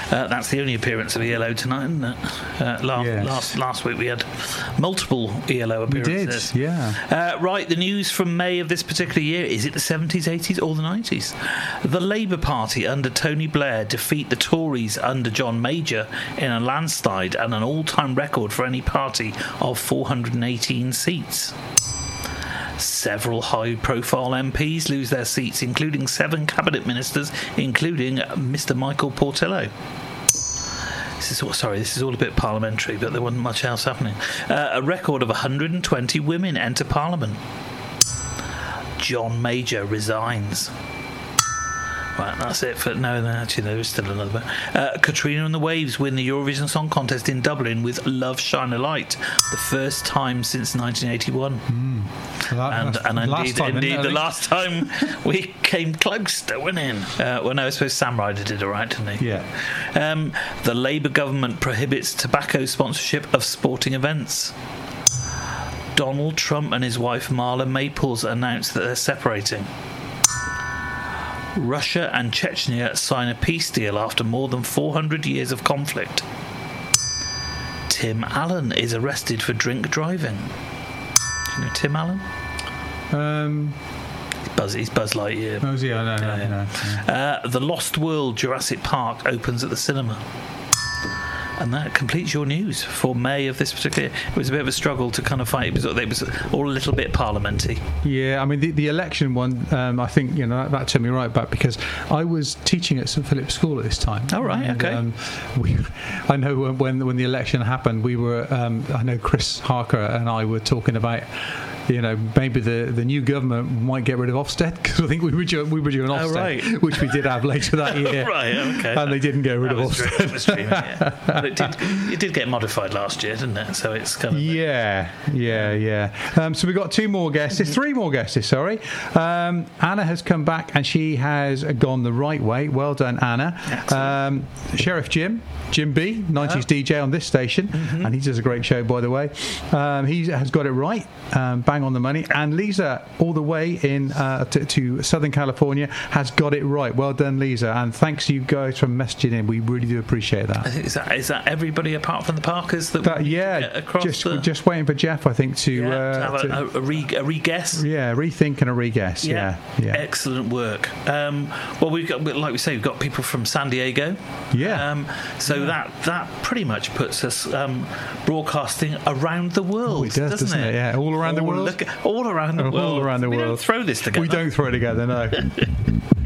That's the only appearance of ELO tonight, isn't it? Last week we had multiple ELO appearances. We did, yeah. Right, the news from May of this particular year. Is it the 70s, 80s or the 90s? The Labour Party under Tony Blair defeat the Tories under John Major in a landslide and an all-time record for any party of 418 seats. Several high-profile MPs lose their seats, including 7 cabinet ministers, including Mr. Michael Portillo. This is all a bit parliamentary, but there wasn't much else happening. A record of 120 women enter Parliament. John Major resigns. Right, that's it for... No, actually, there is still another bit. Katrina and the Waves win the Eurovision Song Contest in Dublin with Love Shine a Light, the first time since 1981. And indeed, the last time we came close to winning. Well, no, I suppose Sam Ryder did all right, didn't he? Yeah. The Labour government prohibits tobacco sponsorship of sporting events. Donald Trump and his wife Marla Maples announced that they're separating. Russia and Chechnya sign a peace deal after more than 400 years of conflict. Tim Allen is arrested for drink driving. Do you know Tim Allen? He's Buzz Lightyear. Oh, yeah, no. The Lost World Jurassic Park opens at the cinema. And that completes your news for May of this particular... It was a bit of a struggle to kind of fight. It was all a little bit parliamenty. Yeah, I mean, the election one, I think, that took me right back because I was teaching at St Philip's School at this time. Oh, right, and, okay. I know when the election happened, we were... I know Chris Harker and I were talking about... maybe the new government might get rid of Ofsted because I think we were due an Ofsted, right. which we did have later that year. Right, okay. And they didn't get rid of Ofsted. It was true, yeah. But it did get modified last year, didn't it? So it's kind of... Yeah. So we've got 2 more guesses, 3 more guesses, sorry. Anna has come back and she has gone the right way. Well done, Anna. Sheriff Jim B, 90s DJ on this station, and he does a great show, by the way. He has got it right. Bang on the money. And Lisa, all the way in to Southern California, has got it right. Well done, Lisa. And thanks you guys for messaging in. We really do appreciate that. Is that everybody apart from the Parkers that yeah, get across just waiting for Jeff, I think, to have a re-guess. Yeah, rethink and a re-guess. Yeah. Excellent work. Well, we've got, like we say, we've got people from San Diego. Yeah. That pretty much puts us broadcasting around the world. It does, doesn't it? Yeah, all around the world. All around the world. All around the world. We don't throw this together. We don't throw it together, no.